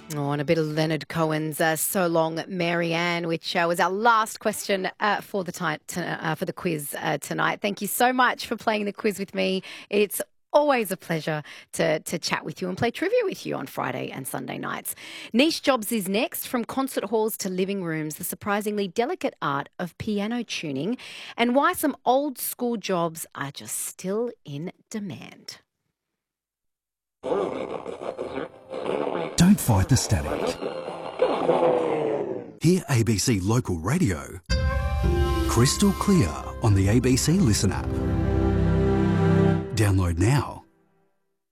Oh, and a bit of Leonard Cohen's "So Long, Marianne," which was our last question for the quiz tonight. Thank you so much for playing the quiz with me. It's always a pleasure to chat with you and play trivia with you on Friday and Sunday nights. Niche Jobs is next. From concert halls to living rooms, the surprisingly delicate art of piano tuning and why some old school jobs are just still in demand. Don't fight the static. Hear ABC Local Radio crystal clear on the ABC Listen app. Download now.